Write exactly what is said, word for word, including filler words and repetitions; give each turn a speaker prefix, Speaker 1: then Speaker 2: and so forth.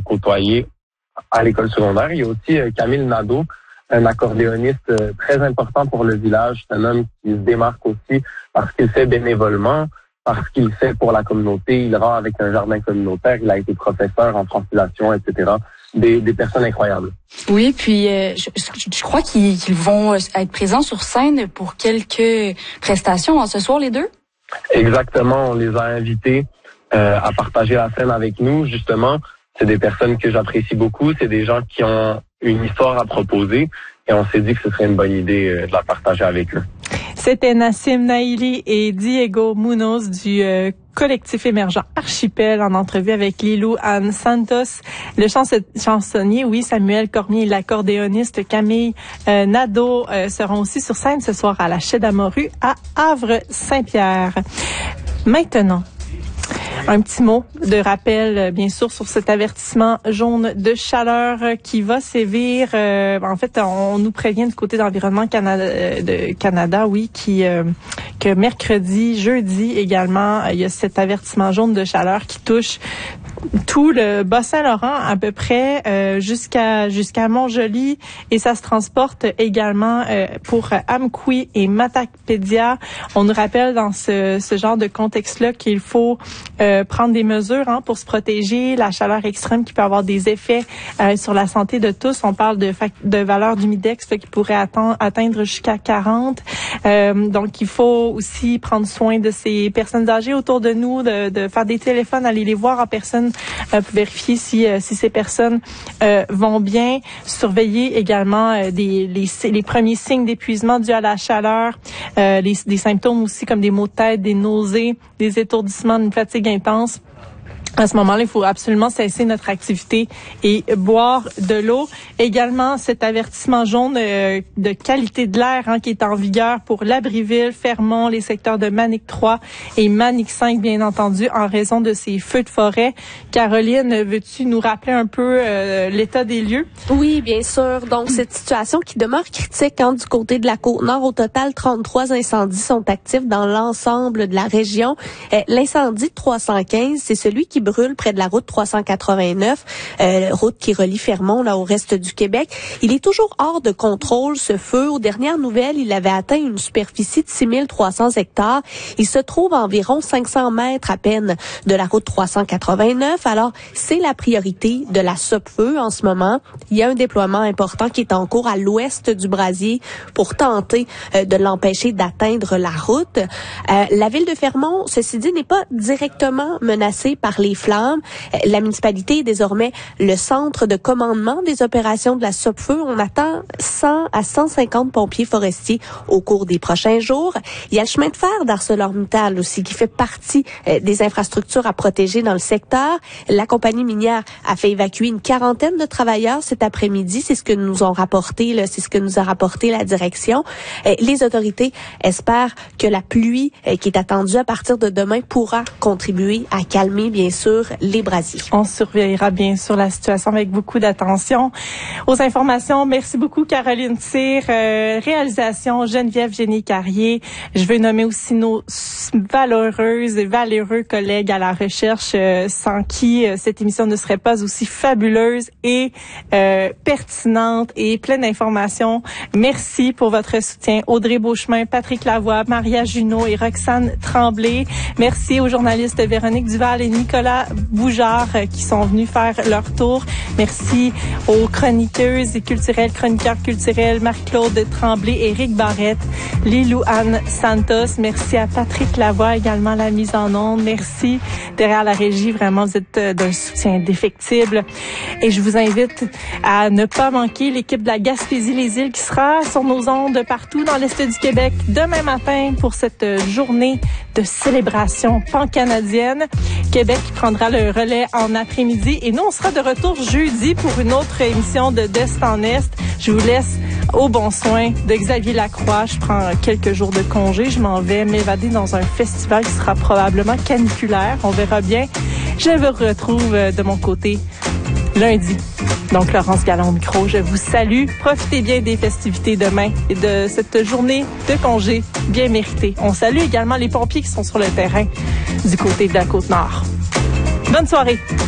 Speaker 1: côtoyé à l'école secondaire. Il y a aussi euh, Camille Nadeau, un accordéoniste euh, très important pour le village. C'est un homme qui se démarque aussi parce qu'il fait bénévolement, parce qu'il fait pour la communauté. Il rend avec un jardin communautaire. Il a été professeur en francisation, et cetera. Des, des personnes incroyables.
Speaker 2: Oui, puis euh, je, je crois qu'ils, qu'ils vont être présents sur scène pour quelques prestations ce soir, les deux.
Speaker 1: Exactement, on les a invités euh, à partager la scène avec nous, justement. C'est des personnes que j'apprécie beaucoup, c'est des gens qui ont une histoire à proposer et on s'est dit que ce serait une bonne idée euh, de la partager avec eux.
Speaker 3: C'était Nassim Naili et Diego Munoz du euh, collectif émergent Archipel en entrevue avec Lilou Anne Santos. Le chans- chansonnier, oui, Samuel Cormier et l'accordéoniste Camille euh, Nadeau euh, seront aussi sur scène ce soir à la Chais-d'Amoru à Havre-Saint-Pierre. Maintenant, un petit mot de rappel, bien sûr, sur cet avertissement jaune de chaleur qui va sévir. Euh, en fait, on nous prévient du côté d'Environnement Canada, de Canada, oui, qui euh, que mercredi, jeudi également, il y a cet avertissement jaune de chaleur qui touche tout le Bas-Saint-Laurent à peu près euh, jusqu'à jusqu'à Montjoly et ça se transporte également euh, pour Amqui et Matapédia. On nous rappelle dans ce, ce genre de contexte-là qu'il faut euh, prendre des mesures hein, pour se protéger, la chaleur extrême qui peut avoir des effets euh, sur la santé de tous. On parle de, de valeur d'humidex là, qui pourrait atteindre, atteindre jusqu'à quarante. Euh, donc, il faut aussi prendre soin de ces personnes âgées autour de nous, de, de faire des téléphones, aller les voir en personne euh, pour vérifier si, euh, si ces personnes euh, vont bien. Surveiller également euh, des, les, les premiers signes d'épuisement dû à la chaleur, euh, les, des symptômes aussi comme des maux de tête, des nausées, des étourdissements, une fatigue intense. À ce moment-là, il faut absolument cesser notre activité et boire de l'eau. Également, cet avertissement jaune euh, de qualité de l'air hein, qui est en vigueur pour Labriville, Fermont, les secteurs de Manic trois et Manic cinq, bien entendu, en raison de ces feux de forêt. Caroline, veux-tu nous rappeler un peu euh, l'état des lieux?
Speaker 4: Oui, bien sûr. Donc, cette situation qui demeure critique hein, du côté de la Côte-Nord. Au total, trente-trois incendies sont actifs dans l'ensemble de la région. Euh, l'incendie de trois cent quinze, c'est celui qui brûle près de la route trois cent quatre-vingt-neuf, euh, route qui relie Fermont là au reste du Québec. Il est toujours hors de contrôle, ce feu. Aux dernières nouvelles, il avait atteint une superficie de six mille trois cents hectares. Il se trouve à environ cinq cents mètres à peine de la route trois cent quatre-vingt-neuf. Alors, c'est la priorité de la Sopfeu en ce moment. Il y a un déploiement important qui est en cours à l'ouest du brasier pour tenter euh, de l'empêcher d'atteindre la route. Euh, la ville de Fermont, ceci dit, n'est pas directement menacée par les flammes. La municipalité est désormais le centre de commandement des opérations de la Sopfeu. On attend cent à cent cinquante pompiers forestiers au cours des prochains jours. Il y a le chemin de fer d'ArcelorMittal aussi qui fait partie des infrastructures à protéger dans le secteur. La compagnie minière a fait évacuer une quarantaine de travailleurs cet après-midi. C'est ce que nous ont rapporté, là, c'est ce que nous a rapporté la direction. Les autorités espèrent que la pluie qui est attendue à partir de demain pourra contribuer à calmer, bien sûr, les brasiers.
Speaker 3: On surveillera bien sûr la situation avec beaucoup d'attention. Aux informations, merci beaucoup Caroline Cyr, euh, réalisation Geneviève Génie-Carrier. Je veux nommer aussi nos valeureuses et valeureux collègues à la recherche euh, sans qui euh, cette émission ne serait pas aussi fabuleuse et euh, pertinente et pleine d'informations. Merci pour votre soutien. Audrey Beauchemin, Patrick Lavoie, Maria Junot et Roxane Tremblay. Merci aux journalistes Véronique Duval et Nicolas Boujard euh, qui sont venus faire leur tour. Merci aux chroniqueuses et culturelles, chroniqueurs culturels Marc-Claude Tremblay, Éric Barrette, Lilou Anne Santos. Merci à Patrick Lavoie également la mise en onde. Merci derrière la régie. Vraiment, vous êtes euh, d'un soutien indéfectible. Et je vous invite à ne pas manquer l'équipe de la Gaspésie-les-Îles qui sera sur nos ondes partout dans l'Est du Québec demain matin pour cette journée de célébration pan-canadienne. Québec prendra le relais en après-midi et nous, on sera de retour jeudi pour une autre émission de d'Est en Est. Je vous laisse au bon soin de Xavier Lacroix. Je prends quelques jours de congé. Je m'en vais m'évader dans un festival qui sera probablement caniculaire. On verra bien. Je vous retrouve de mon côté lundi. Donc, Laurence Gallon au micro, je vous salue. Profitez bien des festivités demain et de cette journée de congé bien méritée. On salue également les pompiers qui sont sur le terrain du côté de la Côte-Nord. Bonne soirée.